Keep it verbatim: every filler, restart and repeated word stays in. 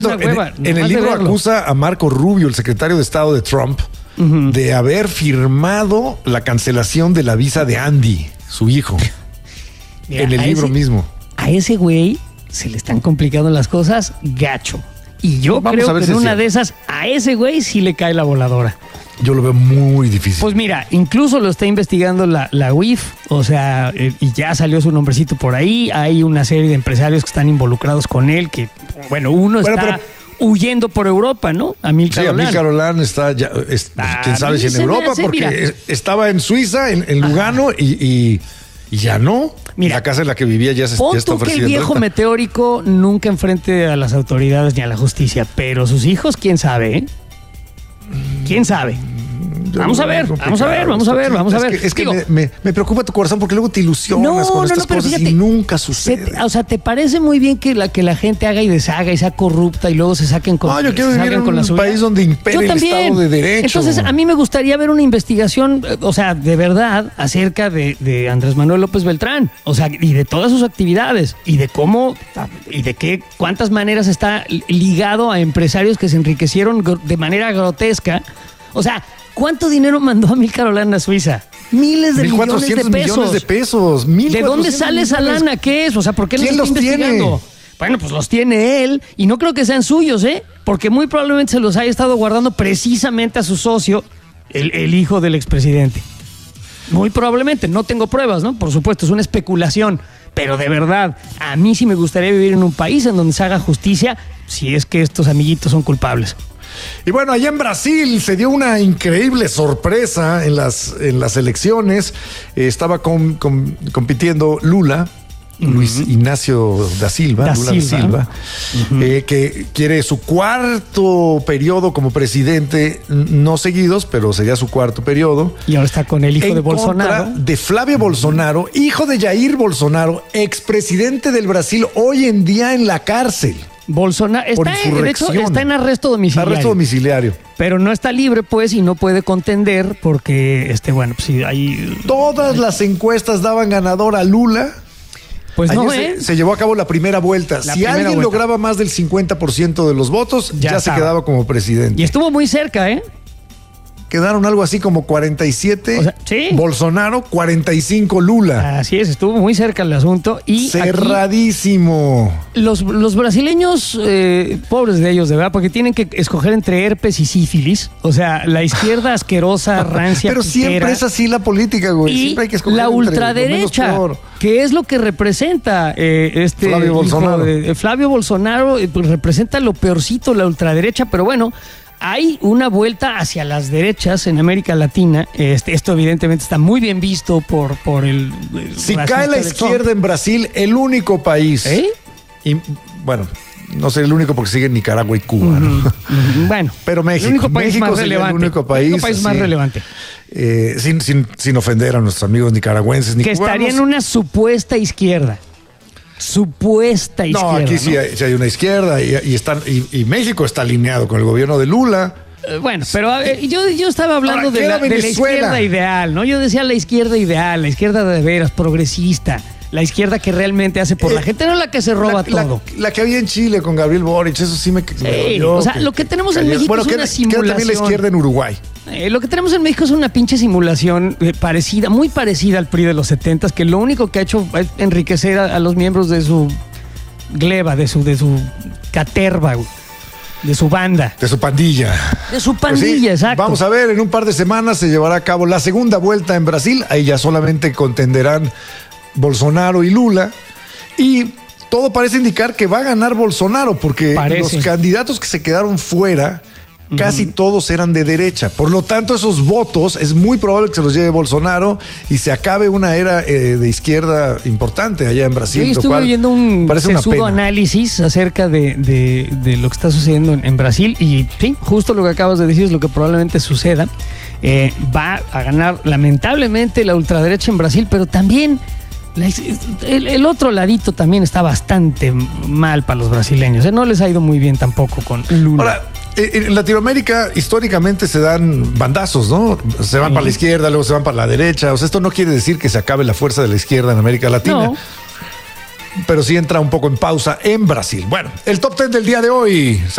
Hueva, en, en el libro acusa a Marco Rubio, el secretario de Estado de Trump, uh-huh. de haber firmado la cancelación de la visa de Andy, su hijo. Mira, en el libro ese, mismo. A ese güey se le están complicando las cosas gacho. Y yo Vamos creo que si en una de esas, a ese güey sí le cae la voladora. Yo lo veo muy difícil. Pues mira, incluso lo está investigando la, la U I F, o sea, eh, y ya salió su nombrecito por ahí. Hay una serie de empresarios que están involucrados con él, que, bueno, uno bueno, está pero, huyendo por Europa, ¿no? Amílcar Sí, Olán. Amílcar Olán está, ya, es, ah, quién sabe si en Europa, hace, porque mira. estaba en Suiza, en, en Lugano, y, y, y ya no. Mira, la casa en la que vivía ya, se, ya está ofrecida. Que el viejo renta. meteórico nunca enfrente a las autoridades ni a la justicia, pero sus hijos, quién sabe, ¿eh? ¿Quién sabe? Yo vamos a ver, vamos a ver, vamos a ver, vamos a ver. Es que, es que me, me, me preocupa tu corazón porque luego te ilusionas no, con no, estas no, pero cosas fíjate, y nunca sucede. Se, o sea, ¿te parece muy bien que la, que la gente haga y deshaga y sea corrupta y luego se saquen con No, yo quiero vivir en con un país donde impere el Estado de Derecho. Entonces, a mí me gustaría ver una investigación, o sea, de verdad, acerca de, de Andrés Manuel López Beltrán. O sea, y de todas sus actividades y de cómo y de qué, cuántas maneras está ligado a empresarios que se enriquecieron de manera grotesca. O sea, ¿cuánto dinero mandó Amílcar Olán a Suiza? Miles de millones de pesos. millones de pesos. ¿De dónde sale esa lana? ¿Qué es? O sea, ¿por qué ¿Quién los está investigando? Tiene? Bueno, pues los tiene él y no creo que sean suyos, ¿eh? Porque muy probablemente se los haya estado guardando precisamente a su socio, el, el hijo del expresidente. Muy probablemente, no tengo pruebas, ¿no? Por supuesto, es una especulación. Pero de verdad, a mí sí me gustaría vivir en un país en donde se haga justicia si es que estos amiguitos son culpables. Y bueno, allá en Brasil se dio una increíble sorpresa en las, en las elecciones. Eh, estaba com, com, compitiendo Lula, uh-huh. Luis Ignacio da Silva, da Lula Silva. da Silva, uh-huh. eh, que quiere su cuarto periodo como presidente, no seguidos, pero sería su cuarto periodo. Y ahora está con el hijo de Bolsonaro. De Flavio uh-huh. Bolsonaro, hijo de Jair Bolsonaro, expresidente del Brasil, hoy en día en la cárcel. Bolsonaro está, de hecho, está en arresto domiciliario. Arresto domiciliario. Pero no está libre, pues, y no puede contender porque, este, bueno, pues sí, hay... Todas las encuestas daban ganador a Lula. Pues Ayer no, se, ¿eh? se llevó a cabo la primera vuelta. La si primera alguien vuelta. lograba más del cincuenta por ciento de los votos, ya, ya se quedaba como presidente. Y estuvo muy cerca, ¿eh? Quedaron algo así como cuarenta y siete o sea, ¿sí? Bolsonaro, cuarenta y cinco Lula. Así es, estuvo muy cerca el asunto. Y cerradísimo. Los, los brasileños, eh, pobres de ellos, de verdad, porque tienen que escoger entre herpes y sífilis. O sea, la izquierda asquerosa, rancia, Pero pitera, siempre es así la política, güey. Y siempre hay que escoger la entre ultraderecha, que es lo que representa eh, este Flavio Bolsonaro. De, eh, Flavio Bolsonaro, eh, pues representa lo peorcito, la ultraderecha, pero bueno. Hay una vuelta hacia las derechas en América Latina. Este, esto evidentemente está muy bien visto por, por el... el si cae la izquierda en Brasil, el único país... ¿Eh? Y, bueno, no sé, el único porque siguen Nicaragua y Cuba, uh-huh, ¿no? Uh-huh. Bueno. Pero México. El único país México más relevante. El único país, el único país así, más relevante. Eh, sin, sin, sin ofender a nuestros amigos nicaragüenses ni que cubanos. Estaría en una supuesta izquierda. Supuesta izquierda. No, aquí ¿no? Sí, hay, sí hay una izquierda y, y, están, y, y México está alineado con el gobierno de Lula. Eh, bueno, pero eh, yo, yo estaba hablando Ahora, de, la, de la izquierda ideal, ¿no? Yo decía la izquierda ideal, la izquierda de veras, progresista. La izquierda que realmente hace por eh, la gente, no la que se roba la, todo. La, la que había en Chile con Gabriel Boric, eso sí me... Sí, me o sea, que, lo que tenemos en México bueno, es una simulación. Bueno, también la izquierda en Uruguay. Eh, lo que tenemos en México es una pinche simulación eh, parecida, muy parecida al P R I de los setentas, que lo único que ha hecho es enriquecer a, a los miembros de su gleba, de su, de su caterva, de su banda. De su pandilla. De su pandilla, pues sí, exacto. Vamos a ver, en un par de semanas se llevará a cabo la segunda vuelta en Brasil. Ahí ya solamente contenderán Bolsonaro y Lula. Y todo parece indicar que va a ganar Bolsonaro, porque parece. Los candidatos que se quedaron fuera, uh-huh. casi todos eran de derecha. Por lo tanto, esos votos es muy probable que se los lleve Bolsonaro y se acabe una era eh, de izquierda importante allá en Brasil. Yo estuve viendo un sesudo análisis acerca de, de, de lo que está sucediendo en, en Brasil y sí, justo lo que acabas de decir es lo que probablemente suceda. Eh, va a ganar lamentablemente la ultraderecha en Brasil, pero también La, el, el otro ladito también está bastante mal para los brasileños, ¿eh? No les ha ido muy bien tampoco con Lula. Ahora, en Latinoamérica históricamente se dan bandazos, ¿no? Se van sí. para la izquierda, luego se van para la derecha. O sea, esto no quiere decir que se acabe la fuerza de la izquierda en América Latina. No. pero sí entra un poco en pausa en Brasil. Bueno, el top ten del día de hoy.